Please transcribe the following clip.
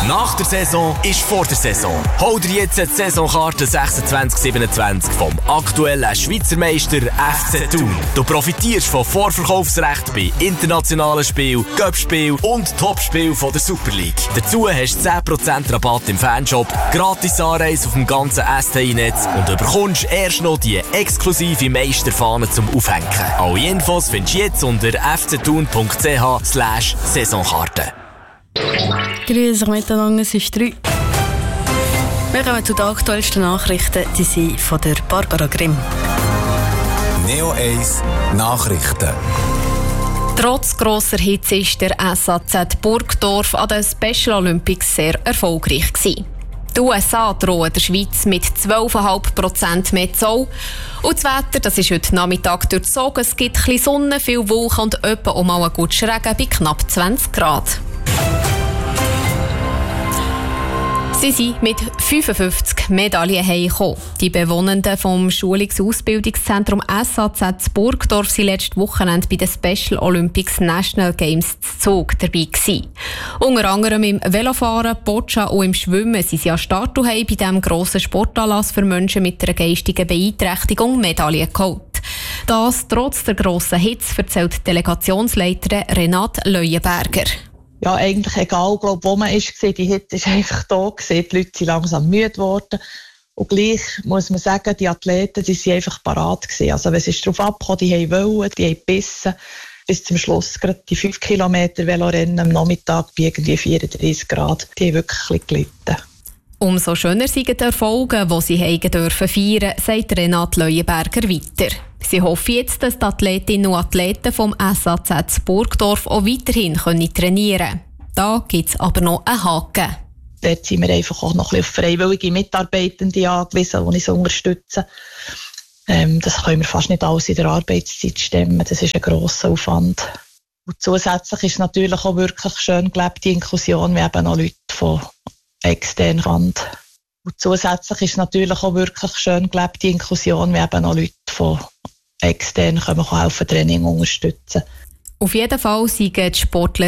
Nach der Saison ist vor der Saison. Hol dir jetzt die Saisonkarte 26/27 vom aktuellen Schweizer Meister FC Thun. Du profitierst von Vorverkaufsrecht bei internationalen Spielen, Cup-Spielen und Topspielen von der Super League. Dazu hast du 10% Rabatt im Fanshop, gratis Anreise auf dem ganzen STI-Netz und du bekommst erst noch die exklusive Meisterfahne zum Aufhängen. Alle Infos findest du jetzt unter fcthun.ch/Saisonkarte. Grüß euch miteinander, es ist 3. Wir kommen zu den aktuellsten Nachrichten, die sind von der Barbara Grimm. Neo 1 Nachrichten. Trotz grosser Hitze ist der SAZ Burgdorf an den Special Olympics sehr erfolgreich gewesen. Die USA drohen der Schweiz mit 12,5% mehr Zoll. Und das Wetter, das ist heute Nachmittag durchzogen. Es gibt ein bisschen Sonne, viel Wolken und etwa auch mal ein gutes Regen bei knapp 20 Grad. Sie sind mit 55 Medaillen heimgekommen. Die Bewohnenden vom Schulungs- und Ausbildungszentrum SAZ Burgdorf waren letztes Wochenende bei den Special Olympics National Games zu Zug dabei gewesen. Unter anderem im Velofahren, Boccia und im Schwimmen sind sie an Start und haben bei diesem grossen Sportanlass für Menschen mit einer geistigen Beeinträchtigung Medaillen geholt. Das trotz der grossen Hitze, erzählt Delegationsleiterin Renate Leuenberger. Ja, eigentlich egal, wo man war, die Hitze war einfach da gewesen. Die Leute sind langsam müde geworden. Und gleich muss man sagen, die Athleten, die sind einfach parat gewesen. Also, wenn es darauf abkam, die wollen, die haben gebissen. Bis zum Schluss, gerade die 5 Kilometer Velorennen am Nachmittag bei irgendwie 34 Grad, die haben wirklich gelitten. Umso schöner sind die Erfolge, die sie feiern dürfen, sagt Renate Leuenberger weiter. Sie hoffen jetzt, dass die Athletinnen und Athleten vom SAZ Burgdorf auch weiterhin trainieren können. Da gibt es aber noch einen Haken. Dort sind wir einfach auch noch ein bisschen auf freiwillige Mitarbeitende angewiesen, die uns unterstützen. Das können wir fast nicht alles in der Arbeitszeit stemmen. Das ist ein grosser Aufwand. Und zusätzlich ist es natürlich auch wirklich schön gelebte Inklusion. Wir haben auch Leute von extern Hand. Und zusätzlich ist es natürlich auch wirklich schön gelebte Inklusion. Wir haben auch Leute von extern, können helfen, Training unterstützen. Auf jeden Fall sind die Sportler